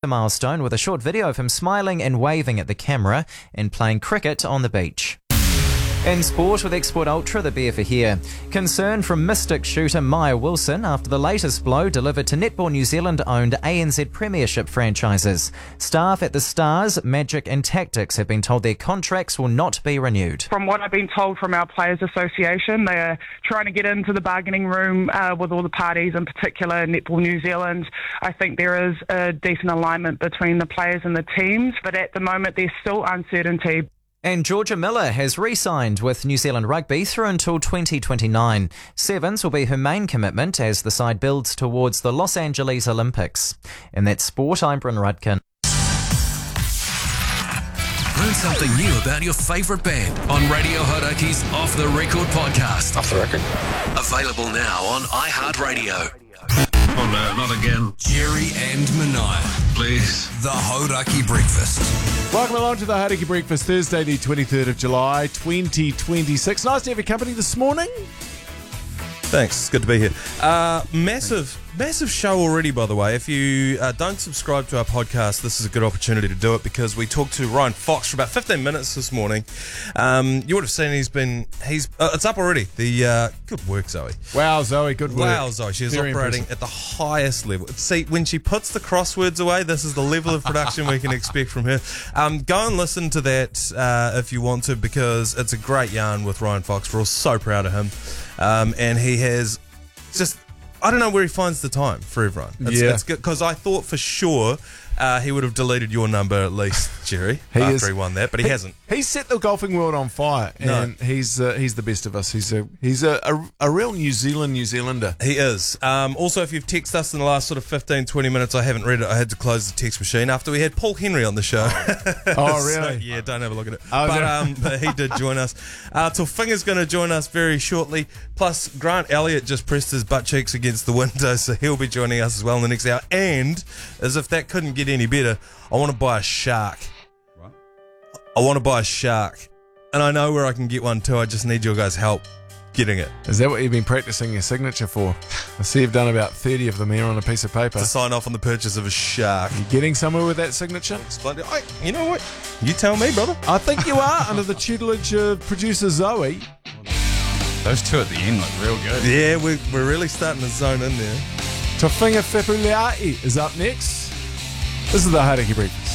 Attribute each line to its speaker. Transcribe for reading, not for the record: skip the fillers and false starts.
Speaker 1: milestone with a short video of him smiling and waving at the camera and playing cricket on the beach. In sport, with Export Ultra, the beer for here. Concern from Mystic shooter Maya Wilson after the latest blow delivered to Netball New Zealand-owned ANZ Premiership franchises. Staff at the Stars, Magic and Tactics have been told their contracts will not be renewed.
Speaker 2: From what I've been told from our Players Association, they are trying to get into the bargaining room with all the parties, in particular Netball New Zealand. I think there is a decent alignment between the players and the teams, but at the moment there's still uncertainty.
Speaker 1: And Georgia Miller has re-signed with New Zealand Rugby through until 2029. Sevens will be her main commitment as the side builds towards the Los Angeles Olympics. In that sport, I'm Bryn Rudkin.
Speaker 3: Learn something new about your favourite band on Radio Hauraki's Off The Record podcast.
Speaker 4: Off the record.
Speaker 3: Available now on iHeartRadio.
Speaker 4: Oh no, not again.
Speaker 3: Jerry and Mania.
Speaker 4: Please.
Speaker 3: The Hauraki Breakfast.
Speaker 5: Welcome along to the Hauraki Breakfast, Thursday the 23rd of July, 2026. Nice to have your company this morning.
Speaker 6: Thanks, good to be here. Massive show already, by the way. If you don't subscribe to our podcast, this is a good opportunity to do it because we talked to Ryan Fox for about 15 minutes this morning. You would have seen it's up already. Good work, Zoe.
Speaker 5: Wow, Zoe, good work.
Speaker 6: Wow, Zoe, she is
Speaker 5: Very
Speaker 6: operating
Speaker 5: impressive.
Speaker 6: at the highest level. See, when she puts the crosswords away, this is the level of production we can expect from her. Go and listen to that if you want to, because it's a great yarn with Ryan Fox. We're all so proud of him. And he has just, I don't know where he finds the time for everyone. It's good, because I thought for sure he would have deleted your number at least, Jerry, after he won that, but he hasn't.
Speaker 5: He's set the golfing world on fire, and he's the best of us. He's a real New Zealander.
Speaker 6: He is. Also, if you've texted us in the last sort of 15, 20 minutes, I haven't read it. I had to close the text machine after we had Paul Henry on the show.
Speaker 5: Oh, really?
Speaker 6: So, yeah, don't have a look at it. But he did join us. Taufinga's going to join us very shortly. Plus, Grant Elliott just pressed his butt cheeks against the window, so he'll be joining us as well in the next hour. And, as if that couldn't get any better, I want to buy a shark.
Speaker 4: What?
Speaker 6: I want to buy a shark. And I know where I can get one too. I just need your guys' help getting it.
Speaker 5: Is that what you've been practicing your signature for? I see you've done about 30 of them here on a piece of paper.
Speaker 6: To sign off on the purchase of a shark.
Speaker 5: You getting somewhere with that signature?
Speaker 6: Splendid. You know what? You tell me, brother.
Speaker 5: I think you are, under the tutelage of producer Zoe.
Speaker 4: Those two at the end look real good.
Speaker 6: Yeah, we're really starting to zone in there.
Speaker 5: Taufinga Fepuleai is up next. This is the Hauraki Breakfast.